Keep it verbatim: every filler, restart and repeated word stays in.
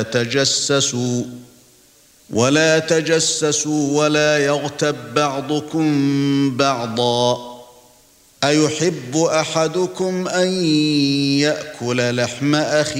تجسسوا ولا تجسسوا ولا يغتب بعضكم بعضا أيحب أحدكم أن يأكل لحم أخيه